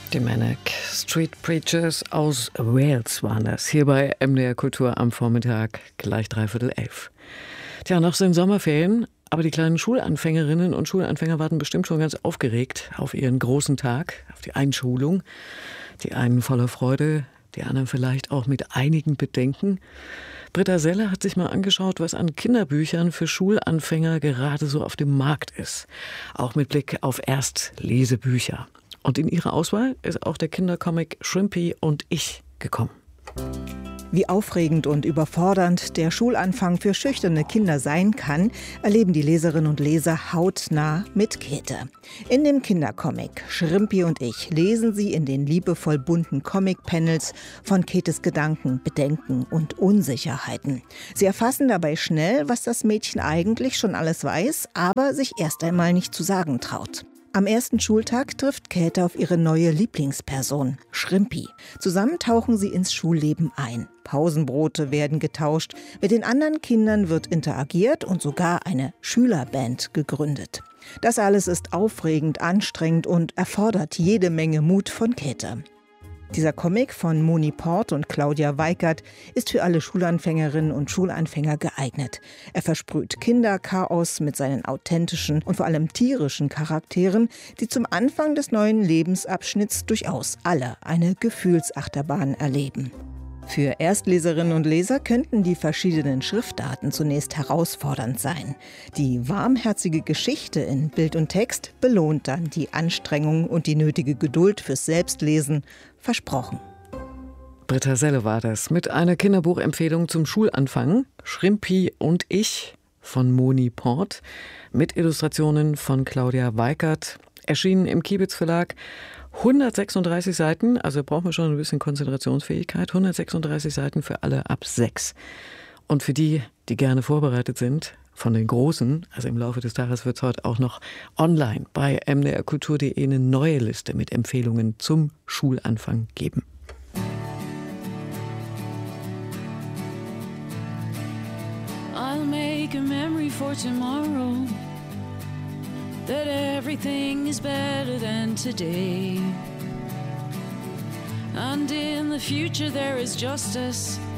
Die Manic Street Preachers aus Wales waren das. Hier bei MDR Kultur am Vormittag, gleich 11:45. Tja, noch sind Sommerferien, aber die kleinen Schulanfängerinnen und Schulanfänger warten bestimmt schon ganz aufgeregt auf ihren großen Tag, auf die Einschulung. Die einen voller Freude, die anderen vielleicht auch mit einigen Bedenken. Britta Selle hat sich mal angeschaut, was an Kinderbüchern für Schulanfänger gerade so auf dem Markt ist. Auch mit Blick auf Erstlesebücher. Und in ihre Auswahl ist auch der Kindercomic Shrimpy und ich gekommen. Wie aufregend und überfordernd der Schulanfang für schüchterne Kinder sein kann, erleben die Leserinnen und Leser hautnah mit Käthe. In dem Kindercomic Shrimpy und ich lesen sie in den liebevoll bunten Comic-Panels von Käthes Gedanken, Bedenken und Unsicherheiten. Sie erfassen dabei schnell, was das Mädchen eigentlich schon alles weiß, aber sich erst einmal nicht zu sagen traut. Am ersten Schultag trifft Käthe auf ihre neue Lieblingsperson, Shrimpy. Zusammen tauchen sie ins Schulleben ein. Pausenbrote werden getauscht, mit den anderen Kindern wird interagiert und sogar eine Schülerband gegründet. Das alles ist aufregend, anstrengend und erfordert jede Menge Mut von Käthe. Dieser Comic von Moni Port und Claudia Weikert ist für alle Schulanfängerinnen und Schulanfänger geeignet. Er versprüht Kinderchaos mit seinen authentischen und vor allem tierischen Charakteren, die zum Anfang des neuen Lebensabschnitts durchaus alle eine Gefühlsachterbahn erleben. Für Erstleserinnen und Leser könnten die verschiedenen Schriftarten zunächst herausfordernd sein. Die warmherzige Geschichte in Bild und Text belohnt dann die Anstrengung und die nötige Geduld fürs Selbstlesen. Versprochen. Britta Selle war das mit einer Kinderbuchempfehlung zum Schulanfang. Shrimpy und ich von Moni Port mit Illustrationen von Claudia Weikert. Erschienen im Kibitz Verlag. 136 Seiten, also braucht man schon ein bisschen Konzentrationsfähigkeit. 136 Seiten für alle ab 6. Und für die, die gerne vorbereitet sind, von den Großen, also im Laufe des Tages wird es heute auch noch online bei mdrkultur.de eine neue Liste mit Empfehlungen zum Schulanfang geben. I'll make a memory for tomorrow. That everything is better than today. And in the future there is justice